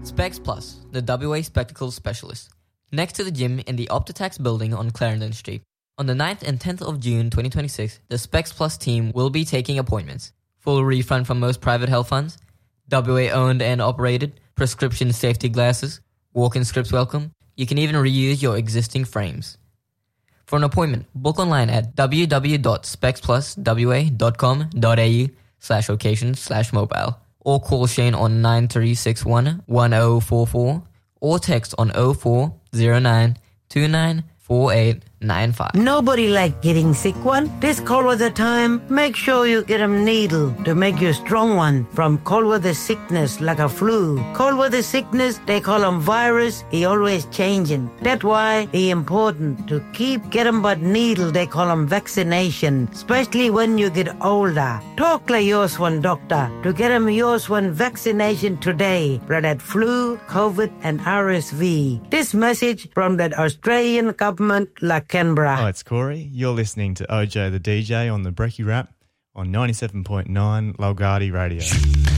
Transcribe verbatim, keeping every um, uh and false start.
Specs Plus, the W A Spectacles Specialist. Next to the gym in the Optitax building on Clarendon Street. On the ninth and tenth of June twenty twenty-six, the Specs Plus team will be taking appointments. Full refund from most private health funds. W A owned and operated. Prescription safety glasses. Walk-in scripts welcome. You can even reuse your existing frames. For an appointment, book online at www.specspluswa.com.au slash location slash mobile. Or call Shane on nine three six one, one zero four four or text on zero four zero nine two nine four eight nine five. Nobody like getting sick one. This cold weather time, make sure you get a needle to make you a strong one from cold weather sickness like a flu. Cold weather sickness, they call 'em virus, he always changing. That's why it's important to keep get 'em but needle, they call 'em vaccination, especially when you get older. Talk like yours one doctor to get 'em yours one vaccination today for that flu, COVID and R S V. This message from the Australian government like Canberra. Hi, it's Corey. You're listening to O J the D J on the Brekkie Rap on ninety-seven point nine Lalgadi Radio.